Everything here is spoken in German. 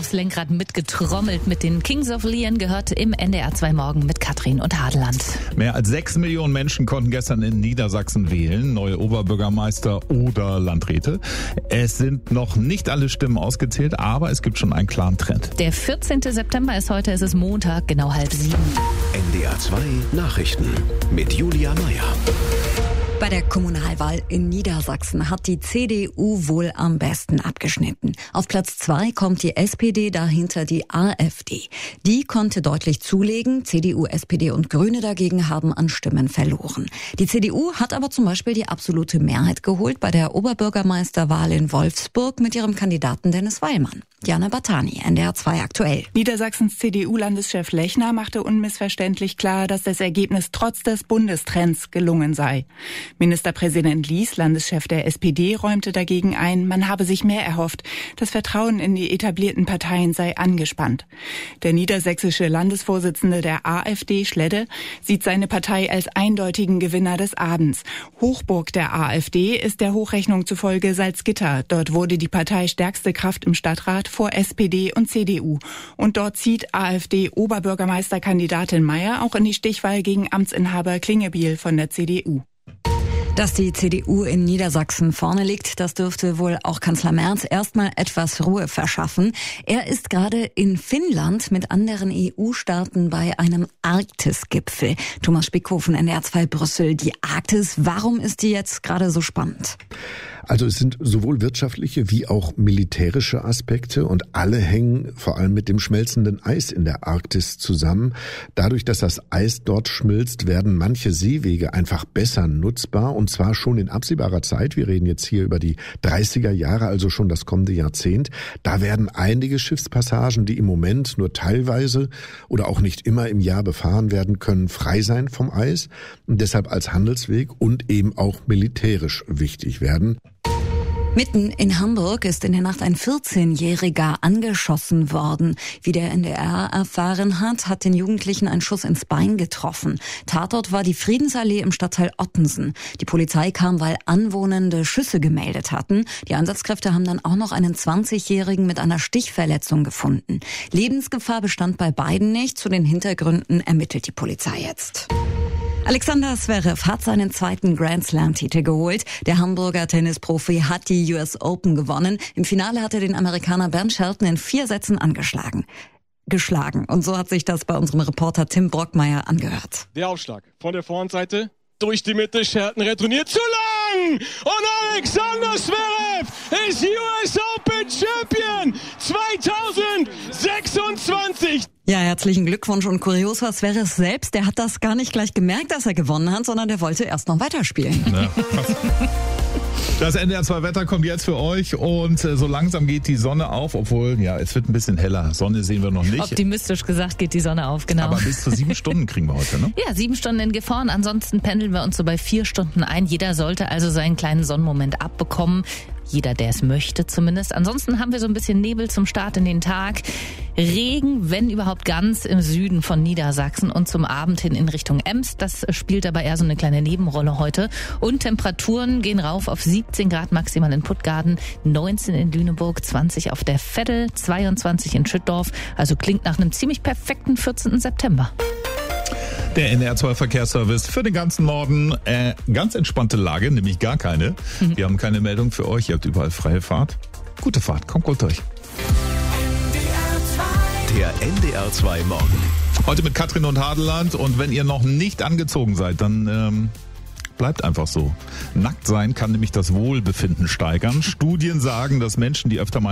aufs Lenkrad mitgetrommelt mit den Kings of Leon, gehört im NDR 2 Morgen mit Katrin und Hadeland. Mehr als 6 Millionen Menschen konnten gestern in Niedersachsen wählen, neue Oberbürgermeister oder Landräte. Es sind noch nicht alle Stimmen ausgezählt, aber es gibt schon einen klaren Trend. Der 14. September ist heute, es ist Montag, genau 6:30. NDR 2 Nachrichten mit Julia Meyer. Bei der Kommunalwahl in Niedersachsen hat die CDU wohl am besten abgeschnitten. Auf Platz 2 kommt die SPD, dahinter die AfD. Die konnte deutlich zulegen, CDU, SPD und Grüne dagegen haben an Stimmen verloren. Die CDU hat aber zum Beispiel die absolute Mehrheit geholt bei der Oberbürgermeisterwahl in Wolfsburg mit ihrem Kandidaten Dennis Weilmann. Jana Bartani, NDR 2 aktuell. Niedersachsens CDU-Landeschef Lechner machte unmissverständlich klar, dass das Ergebnis trotz des Bundestrends gelungen sei. Ministerpräsident Lies, Landeschef der SPD, räumte dagegen ein, man habe sich mehr erhofft. Das Vertrauen in die etablierten Parteien sei angespannt. Der niedersächsische Landesvorsitzende der AfD, Schledde, sieht seine Partei als eindeutigen Gewinner des Abends. Hochburg der AfD ist der Hochrechnung zufolge Salzgitter. Dort wurde die Partei stärkste Kraft im Stadtrat vor SPD und CDU. Und dort zieht AfD-Oberbürgermeisterkandidatin Mayer auch in die Stichwahl gegen Amtsinhaber Klingebiel von der CDU. Dass die CDU in Niedersachsen vorne liegt, das dürfte wohl auch Kanzler Merz erstmal etwas Ruhe verschaffen. Er ist gerade in Finnland mit anderen EU-Staaten bei einem Arktis-Gipfel. Thomas Spickhofen, NDR 2 Brüssel. Die Arktis, warum ist die jetzt gerade so spannend? Also es sind sowohl wirtschaftliche wie auch militärische Aspekte und alle hängen vor allem mit dem schmelzenden Eis in der Arktis zusammen. Dadurch, dass das Eis dort schmilzt, werden manche Seewege einfach besser nutzbar und zwar schon in absehbarer Zeit. Wir reden jetzt hier über die 30er Jahre, also schon das kommende Jahrzehnt. Da werden einige Schiffspassagen, die im Moment nur teilweise oder auch nicht immer im Jahr befahren werden können, frei sein vom Eis und deshalb als Handelsweg und eben auch militärisch wichtig werden. Mitten in Hamburg ist in der Nacht ein 14-Jähriger angeschossen worden. Wie der NDR erfahren hat, hat den Jugendlichen ein Schuss ins Bein getroffen. Tatort war die Friedensallee im Stadtteil Ottensen. Die Polizei kam, weil Anwohnende Schüsse gemeldet hatten. Die Einsatzkräfte haben dann auch noch einen 20-Jährigen mit einer Stichverletzung gefunden. Lebensgefahr bestand bei beiden nicht. Zu den Hintergründen ermittelt die Polizei jetzt. Alexander Zverev hat seinen zweiten Grand-Slam-Titel geholt. Der Hamburger Tennisprofi hat die US Open gewonnen. Im Finale hat er den Amerikaner Ben Shelton in 4 Sätzen geschlagen. Und so hat sich das bei unserem Reporter Tim Brockmeier angehört. Der Aufschlag von der Vorhandseite durch die Mitte. Shelton retourniert zu lang. Und Alexander Zverev ist US Open Champion 2026. Ja, herzlichen Glückwunsch. Und kurios war Zverev selbst, der hat das gar nicht gleich gemerkt, dass er gewonnen hat, sondern der wollte erst noch weiterspielen. Ja. Das NDR 2 Wetter kommt jetzt für euch und so langsam geht die Sonne auf, obwohl, ja, es wird ein bisschen heller. Sonne sehen wir noch nicht. Optimistisch gesagt geht die Sonne auf, genau. Aber bis zu 7 Stunden kriegen wir heute, ne? Ja, 7 Stunden in Gifhorn. Ansonsten pendeln wir uns so bei 4 Stunden ein. Jeder sollte also seinen kleinen Sonnenmoment abbekommen. Jeder, der es möchte zumindest. Ansonsten haben wir so ein bisschen Nebel zum Start in den Tag. Regen, wenn überhaupt ganz im Süden von Niedersachsen und zum Abend hin in Richtung Ems. Das spielt aber eher so eine kleine Nebenrolle heute. Und Temperaturen gehen rauf auf 17 Grad maximal in Puttgarden, 19 in Lüneburg, 20 auf der Veddel, 22 in Schüttdorf. Also klingt nach einem ziemlich perfekten 14. September. Der NDR 2 Verkehrsservice für den ganzen Norden. Ganz entspannte Lage, nämlich gar keine. Wir haben keine Meldung für euch. Ihr habt überall freie Fahrt. Gute Fahrt, kommt gut durch. Der NDR 2 Morgen. Heute mit Katrin und Hadeland. Und wenn ihr noch nicht angezogen seid, dann bleibt einfach so. Nackt sein kann nämlich das Wohlbefinden steigern. Studien sagen, dass Menschen, die öfter mal